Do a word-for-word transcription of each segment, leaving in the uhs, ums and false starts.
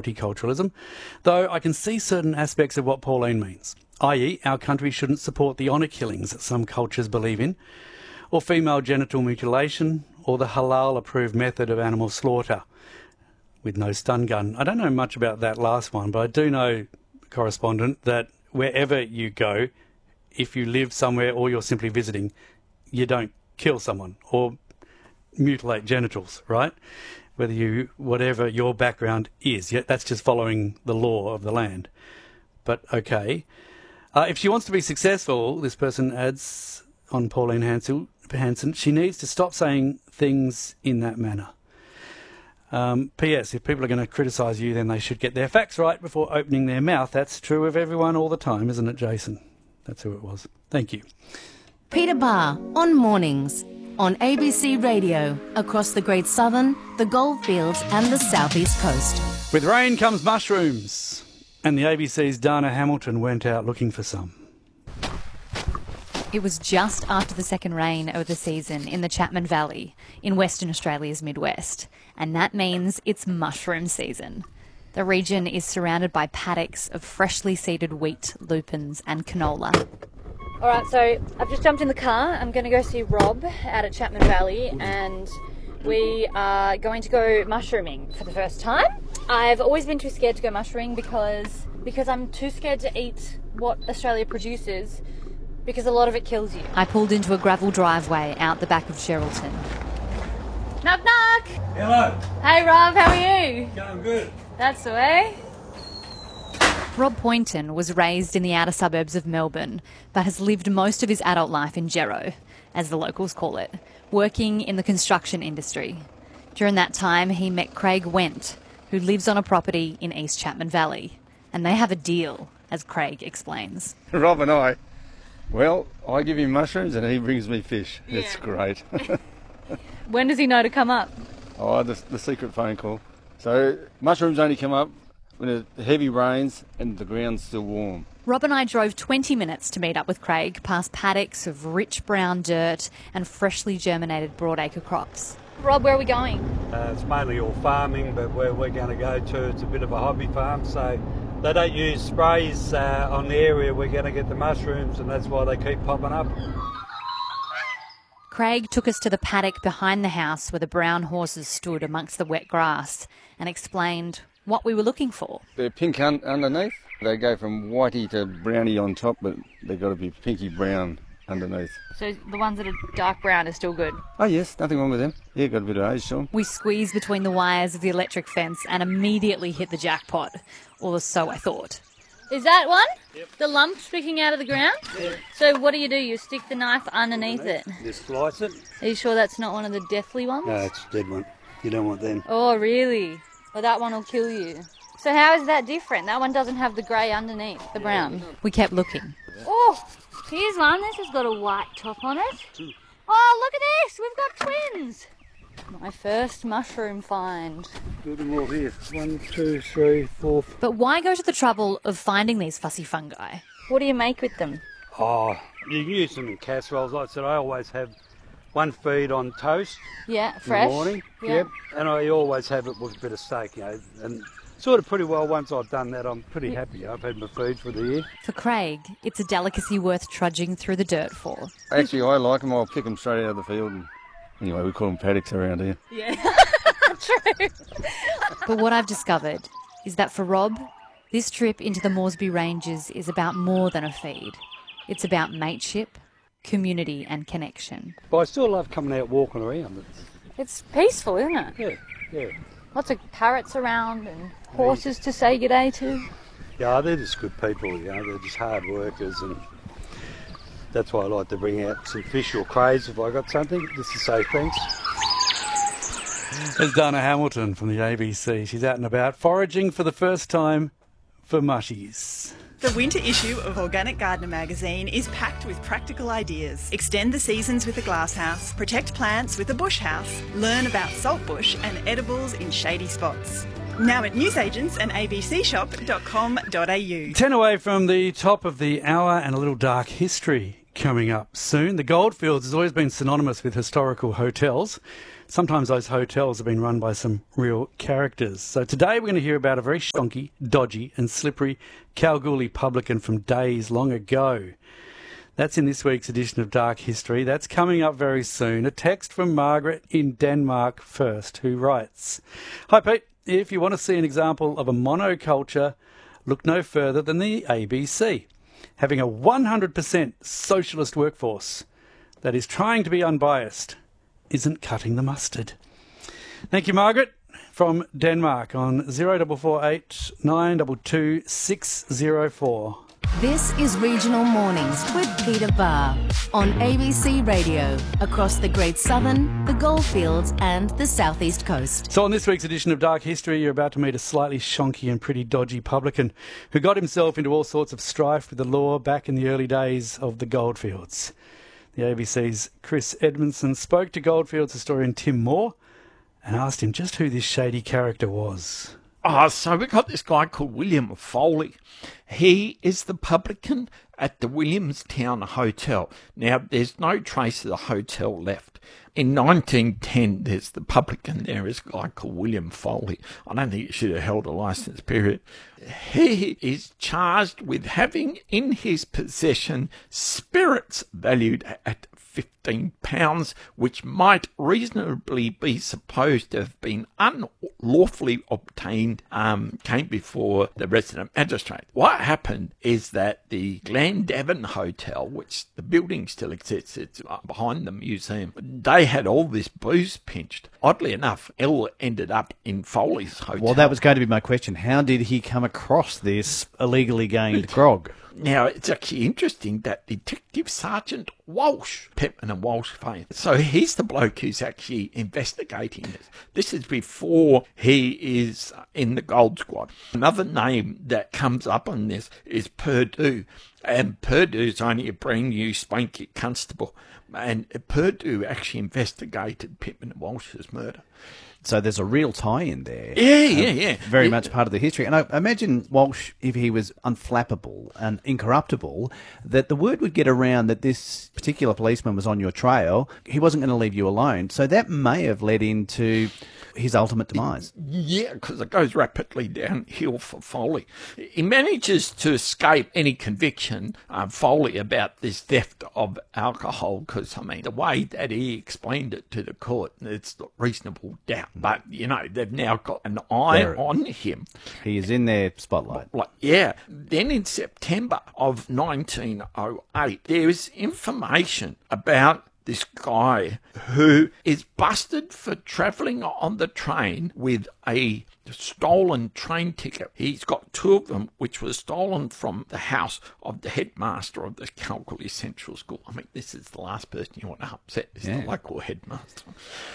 multiculturalism, though I can see certain aspects of what Pauline means, that is our country shouldn't support the honour killings that some cultures believe in, or female genital mutilation, or the halal-approved method of animal slaughter with no stun gun. I don't know much about that last one, but I do know, correspondent, that wherever you go, if you live somewhere or you're simply visiting, you don't kill someone or mutilate genitals, right? Whether you, whatever your background is. Yet that's just following the law of the land. But okay. Uh, if she wants to be successful, this person adds on Pauline Hansel, Hanson, she needs to stop saying things in that manner. Um, P S. If people are going to criticise you, then they should get their facts right before opening their mouth. That's true of everyone all the time, isn't it, Jason? That's who it was. Thank you. Peter Barr on Mornings on A B C Radio across the Great Southern, the Goldfields and the South East Coast. With rain comes mushrooms, and the A B C's Dana Hamilton went out looking for some. It was just after the second rain of the season in the Chapman Valley in Western Australia's Midwest, and that means it's mushroom season. The region is surrounded by paddocks of freshly seeded wheat, lupins and canola. All right, so I've just jumped in the car. I'm going to go see Rob out at Chapman Valley, and we are going to go mushrooming for the first time. I've always been too scared to go mushrooming because because I'm too scared to eat what Australia produces, because a lot of it kills you. I pulled into a gravel driveway out the back of Geraldton. Knock, knock! Hello. Hey, Rob, how are you? Going good. That's the way. Rob Poynton was raised in the outer suburbs of Melbourne, but has lived most of his adult life in Gero, as the locals call it, working in the construction industry. During that time, he met Craig Went, who lives on a property in East Chapman Valley. And they have a deal, as Craig explains. Rob and I, well, I give him mushrooms and he brings me fish. Yeah. It's great. When does he know to come up? Oh, the, the secret phone call. So mushrooms only come up when the heavy rains and the ground's still warm. Rob and I drove twenty minutes to meet up with Craig, past paddocks of rich brown dirt and freshly germinated broadacre crops. Rob, where are we going? Uh, it's mainly all farming, but where we're going to go to, it's a bit of a hobby farm, so they don't use sprays uh, on the area. We're going to get the mushrooms, and that's why they keep popping up. Craig took us to the paddock behind the house where the brown horses stood amongst the wet grass and explained what we were looking for. They're pink un- underneath. They go from whitey to browny on top, but they've got to be pinky brown underneath. So the ones that are dark brown are still good? Oh yes, nothing wrong with them. Yeah, got a bit of age to them. We squeezed between the wires of the electric fence and immediately hit the jackpot, or so I thought. Is that one? Yep. The lump sticking out of the ground? Yeah. So what do you do? You stick the knife underneath it? Just slice it. Are you sure that's not one of the deathly ones? No, it's a dead one. You don't want them. Oh, really? Well, that one will kill you. So how is that different? That one doesn't have the grey underneath, the brown. We kept looking. Oh, here's one. This has got a white top on it. Oh, look at this. We've got twins. My first mushroom find. Do them all here. One, two, three, four. But why go to the trouble of finding these fussy fungi? What do you make with them? Oh, you can use them in casseroles. Like I said, I always have one feed on toast. Yeah, fresh. In the morning. Yeah. Yep. And I always have it with a bit of steak, you know. And sort of pretty well, once I've done that, I'm pretty happy. I've had my food for the year. For Craig, it's a delicacy worth trudging through the dirt for. Actually, I like them. I'll pick them straight out of the field. And anyway, we call them paddocks around here. Yeah, true. But what I've discovered is that for Rob, this trip into the Moresby Ranges is about more than a feed. It's about mateship, community and connection. But I still love coming out walking around. It's, It's peaceful, isn't it? yeah, yeah. Lots of parrots around and horses to say good day to. Yeah, they're just good people, you know, they're just hard workers, and that's why I like to bring out some fish or crays if I got something, just to say thanks. There's Dana Hamilton from the A B C. She's out and about foraging for the first time for mushies. The winter issue of Organic Gardener magazine is packed with practical ideas. Extend the seasons with a glasshouse, protect plants with a bush house, learn about saltbush and edibles in shady spots. Now at newsagents and a b c shop dot com dot a u. Ten away from the top of the hour and a little dark history coming up soon. The Goldfields has always been synonymous with historical hotels. sometimes those hotels have been run by some real characters. So today we're going to hear about a very shonky, dodgy and slippery Kalgoorlie publican from days long ago. That's in this week's edition of Dark History. That's coming up very soon. A text from Margaret in Denmark first, who writes, "Hi Pete, if you want to see an example of a monoculture, look no further than the A B C. Having a one hundred percent socialist workforce that is trying to be unbiased isn't cutting the mustard." Thank you, Margaret, from Denmark on zero four four eight nine two two six zero four. This is Regional Mornings with Peter Barr on A B C Radio across the Great Southern, the Goldfields and the South East Coast. So on this week's edition of Dark History, you're about to meet a slightly shonky and pretty dodgy publican who got himself into all sorts of strife with the law back in the early days of the Goldfields. The A B C's Chris Edmondson spoke to Goldfields historian Tim Moore and asked him just who this shady character was. Oh, so we got this guy called William Foley. He is the publican at the Williamstown Hotel. Now, there's no trace of the hotel left. In nineteen ten, there's the publican there is a guy called William Foley. I don't think he should have held a licence, period. He is charged with having in his possession spirits valued at fifteen pounds, which might reasonably be supposed to have been unlawfully obtained, um, came before the resident magistrate. What happened is that the Glandavon Hotel, which the building still exists, it's behind the museum, they had all this booze pinched. Oddly enough, it all ended up in Foley's hotel. Well, that was going to be my question. How did he come across this illegally gained grog? Now, it's actually interesting that Detective Sergeant Walsh, Pepman and Walsh fame, so he's the bloke who's actually investigating this. This is before he is in the Gold Squad. Another name that comes up on this is Purdue, and Purdue's only a brand new spanky constable, and Purdue actually investigated Pepman and Walsh's murder. So there's a real tie-in there. Yeah, yeah, yeah. Very yeah. much part of the history. And I imagine Walsh, if he was unflappable and incorruptible, that the word would get around that this particular policeman was on your trail. He wasn't going to leave you alone. So that may have led into his ultimate demise. Yeah, because it goes rapidly downhill for Foley. He manages to escape any conviction, uh, Foley, about this theft of alcohol, because, I mean, the way that he explained it to the court, it's reasonable doubt. But, you know, they've now got an eye There. on him. He is in their spotlight. Like, yeah. Then in September of nineteen oh eight, there is information about this guy who is busted for travelling on the train with a stolen train ticket. He's got two of them, which was stolen from the house of the headmaster of the Kalgoorlie Central School. I mean, this is the last person you want to upset, is Yeah. the local headmaster.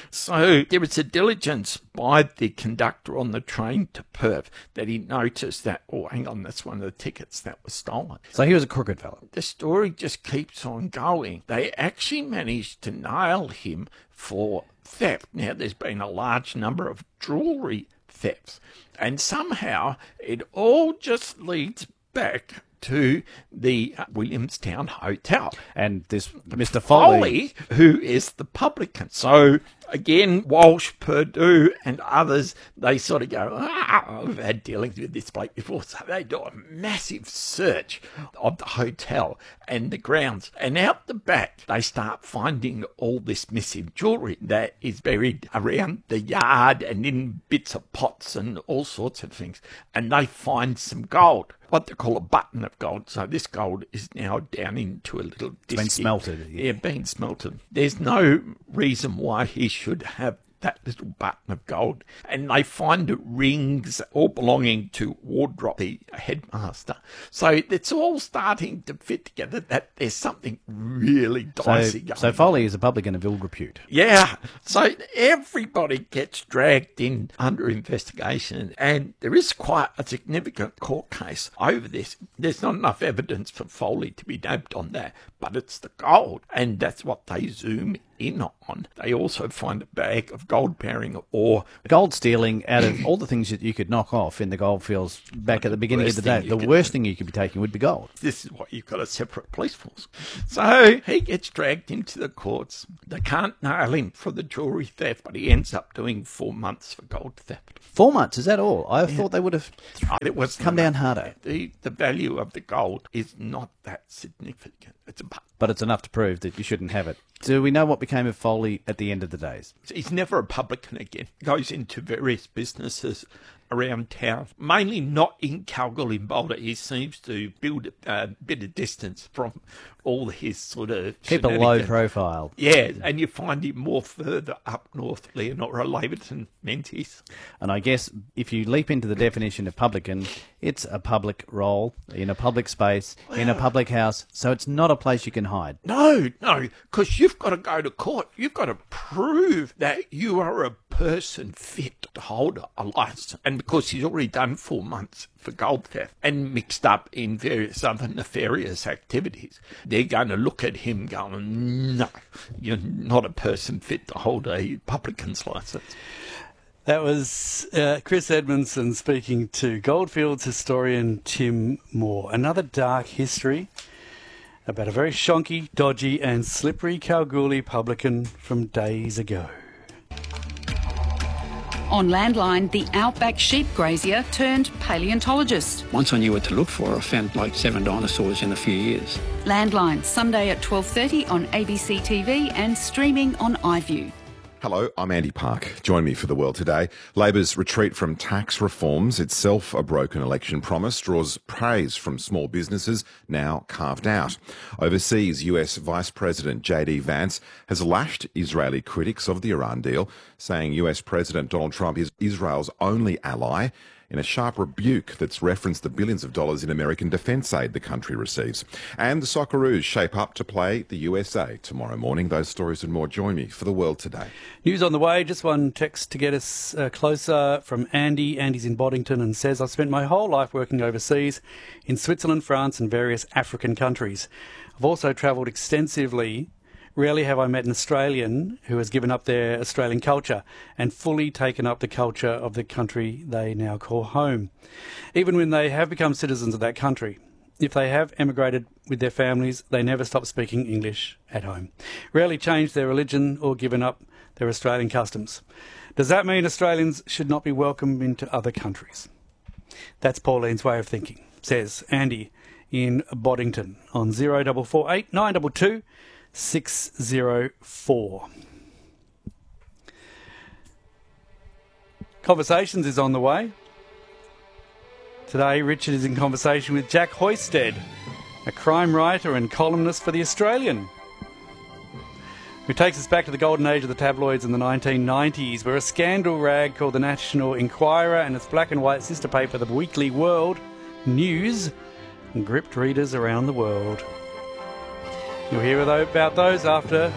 So there was a diligence by the conductor on the train to Perth that he noticed that, oh, hang on, that's one of the tickets that was stolen. So he was a crooked fellow. The story just keeps on going. They actually managed to nail him for theft. Now, there's been a large number of jewellery thefts, and somehow it all just leads back to the uh, Williamstown Hotel. And this Mister Foley, Foley, who is the publican. So, again, Walsh, Purdue and others, they sort of go, ah, we've had dealings with this bloke before. So they do a massive search of the hotel and the grounds. And out the back, they start finding all this missing jewellery that is buried around the yard and in bits of pots and all sorts of things. And they find some gold, what they call a button of gold. So this gold is now down into a little disc. been smelted. Yeah, been smelted. There's no reason why he should have that little button of gold. And they find rings all belonging to Wardrop, the headmaster. So it's all starting to fit together that there's something really dicey so, going so Foley is a publican of ill repute. Yeah, so everybody gets dragged in under investigation, and there is quite a significant court case over this. There's not enough evidence for Foley to be nabbed on that, but it's the gold, and that's what they zoom in on. They also find a bag of gold-bearing ore. Gold stealing, out of all the things that you could knock off in the goldfields back at the beginning of the day, the worst thing you could be taking would be gold. This is why you've got a separate police force. So he gets dragged into the courts. They can't nail him for the jewellery theft, but he ends up doing four months for gold theft. Four months, is that all? I yeah. thought they would have it was come down harder. The, the value of the gold is not that significant. It's a But it's enough to prove that you shouldn't have it. Do we know what became of Foley at the end of the days? He's never a publican again. Goes into various businesses around town, mainly not in Kalgoorlie Boulder. He seems to build a uh, bit of distance from all his sort of... Keep a low profile. Yeah, and you find him more further up north, Leonora, Laverton, Menzies. And I guess if you leap into the definition of publican, it's a public role in a public space, well, in a public house, so it's not a place you can hide. No, no, because you've got to go to court. You've got to prove that you are a person fit to hold a licence. And because he's already done four months for gold theft and mixed up in various other nefarious activities, they're going to look at him going, no, you're not a person fit to hold a publican's licence. That was uh, Chris Edmondson speaking to Goldfields historian Tim Moore. Another dark history about a very shonky, dodgy and slippery Kalgoorlie publican from days ago. On Landline, the outback sheep grazier turned paleontologist. Once I knew what to look for, I found like seven dinosaurs in a few years. Landline, Sunday at twelve thirty on A B C T V and streaming on iView. Hello, I'm Andy Park. Join me for The World Today. Labor's retreat from tax reforms, itself a broken election promise, draws praise from small businesses now carved out. Overseas, U S Vice President J D Vance has lashed Israeli critics of the Iran deal, saying U S President Donald Trump is Israel's only ally, in a sharp rebuke that's referenced the billions of dollars in American defence aid the country receives. And the Socceroos shape up to play the U S A tomorrow morning. Those stories and more. Join me for The World Today. News on the way. Just one text to get us uh, closer from Andy. Andy's in Boddington and says, I've spent my whole life working overseas in Switzerland, France and various African countries. I've also travelled extensively. Rarely have I met an Australian who has given up their Australian culture and fully taken up the culture of the country they now call home, even when they have become citizens of that country. If they have emigrated with their families, they never stop speaking English at home, rarely changed their religion or given up their Australian customs. Does that mean Australians should not be welcomed into other countries? That's Pauline's way of thinking, says Andy in Boddington on zero four four eight nine two two six zero four. Conversations is on the way. Today, Richard is in conversation with Jack Hoysted, a crime writer and columnist for The Australian, who takes us back to the golden age of the tabloids in the nineteen nineties, where a scandal rag called the National Enquirer and its black and white sister paper, The Weekly World News, gripped readers around the world. You'll hear about those after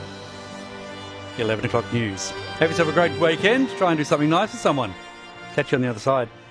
eleven o'clock news. Have yourself a great weekend. Try and do something nice for someone. Catch you on the other side.